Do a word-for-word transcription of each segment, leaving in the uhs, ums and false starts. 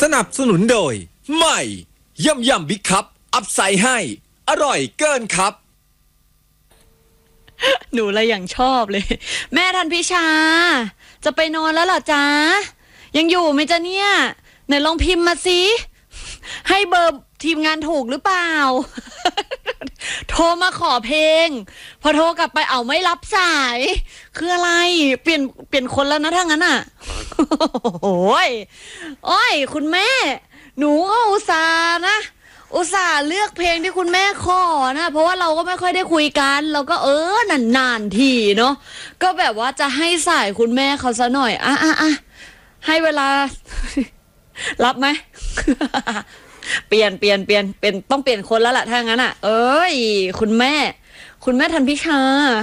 นับสนุนโดยใหม่ย่ำย่ำบิ๊กคัพอัพไซด์ให้อร่อยเกินครับหนูเลยอย่างชอบเลยแม่ทันพิชาจะไปนอนแล้วเหรอจ๊ะยังอยู่ไหมจ๊ะเนี่ยไหนลองพิมพ์มาสิให้เบอร์ทีมงานถูกหรือเปล่า โทรมาขอเพลงพอโทรกลับไปเอาไม่รับสายคืออะไรเปลี่ยนเปลี่ยนคนแล้วนะถ้างั้นอ่ะ โอ้ยโอ้ยคุณแม่หนูก็อุตส่าห์นะอุตส่าห์เลือกเพลงที่คุณแม่ขอนะเพราะว่าเราก็ไม่ค่อยได้คุยกันเราก็เออนานๆทีเนาะก็แบบว่าจะให้สายคุณแม่เขาซะหน่อยอ่ะอ่ะอ่ะให้เวลา รับไหม เปลี่ยนเปลี่ยนเปลี่ยนเป็นต้องเปลี่ยนคนแล้วล่ะถ้างั้นอ่ะเอ้ยคุณแม่คุณแม่ทันพิชา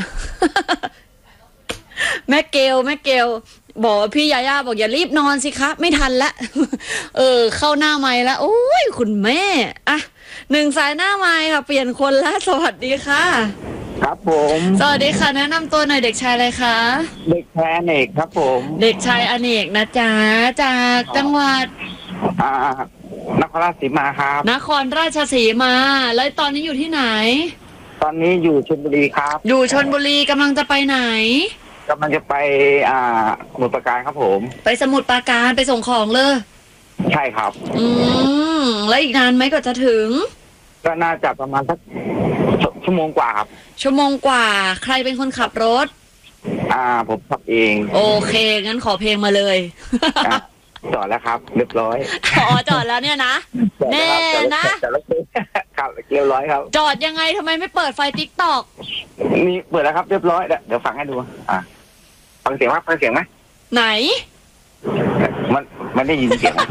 แม่เกลแม่เกลบอกพี่ยาย่าบอกอย่ารีบนอนสิคะไม่ทันละ เออเข้าหน้าไมค์แล้วโอ้ยคุณแม่อ่ะหนึ่งสายหน้าไมค์ค่ะเปลี่ยนคนละสวัสดีค่ะครับผมสวัสดีค่ะแนะนำตัวหน่อยเด็กชายอะไรคะเด็กชายอเนกครับผมเด็กชายอเนกนะจ๊ะจากจังหวัดอ่านครราชสีมาครับนครราชสีมาแล้วตอนนี้อยู่ที่ไหนตอนนี้อยู่ชลบุรีครับอยู่ชลบุรีกำลังจะไปไหนกำลังจะไปอ่าสมุทรปราการครับผมไปสมุทรปราการไปส่งของเลยใช่ครับอืมแล้วอีกนานไหมก็จะถึงก็น่าจะประมาณสักชั่วโมงกว่าครับชั่วโมงกว่าใครเป็นคนขับรถอ่าผมขับเองโอเคงั้นขอเพลงมาเลยจอดแล้วครับเรียบร้อยอ๋อจอดแล้วเนี่ยนะแน่นะครับเรียบร้อยครับจอดยังไงทำไมไม่เปิดไฟติ๊กตอกนี่เปิดแล้วครับเรียบร้อยเดี๋ยวฟังให้ดูอ่าฟังเสียงไหมฟังเสียงไหมไหนมันมันได้ยินเสียง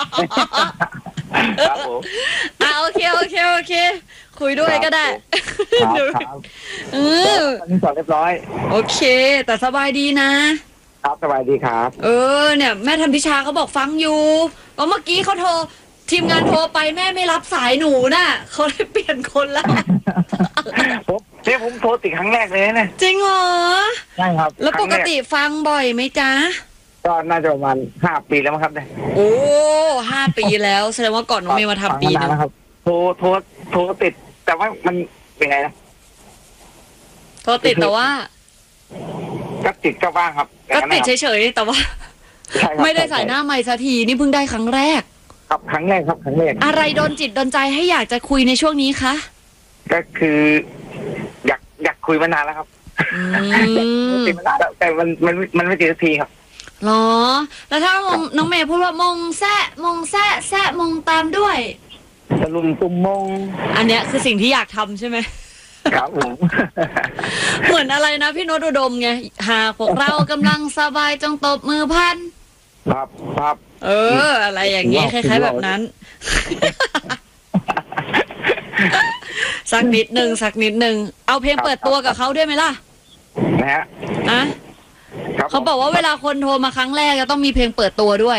ครับผมอ่าโอเคโอเคโอเคคุยด้วยก็ได้ครับเออจอดเรียบร้อยโอเคแต่สบายดีนะครับสบายดีครับเออเนี่ยแม่ทันพิชาเขาบอกฟังอยู่เพราะเมื่อกี้เขาโทรทีมงานโทรไปแม่ไม่รับสายหนูน่ะเขาได้เปลี่ยนคนแล้วผมเนี่ยผมโทรติดครั้งแรกเลยนะจริงเหรอใช่ครับแล้วปกติฟังบ่อยไหมจ๊ะก็น่าจะประมาณห้าปีแล้วมั้งครับเนี่ยโอ้ห้าปีแล้วแสดงว่าก่อนน้องเมย์มาทำปีนึงครับโทรโทรโทรติดแต่ว่ามันเป็นไงนะโทรติดแต่ว่าก็ติดก็บ้างครับก็ติดเฉยๆแต่ว่าไม่ได้ใส่หน้าไมค์สักทีนี่เพิ่งได้ครั้งแรกครับครั้งแรกครับครั้งแรกอะไรโดนจิตโดนใจให้อยากจะคุยในช่วงนี้คะก็คืออยากอยากคุยมานานแล้วครับติดมานานแล้วแต่มันมันมันไม่ติดสักทีครับหรอแล้วถ้าน้องเมย์พูดว่ามงแซะมงแซะแซะมงตามด้วยตะลุมตุ่มมงอันเนี้ยคือสิ่งที่อยากทำใช่ไหมครับผมเหมือนอะไรนะพี่โนตอุดมไงหากพวกเรากำลังสบายจงตบมือพันครับครับเอออะไรอย่างเงี้ยคล้ายๆแบบนั้นสักนิดหนึ่งสักนิดหนึ่งเอาเพลงเปิดตัวกับเขาด้วยไหมล่ะนะฮะนะเขาบอกว่าเวลาคนโทรมาครั้งแรกจะต้องมีเพลงเปิดตัวด้วย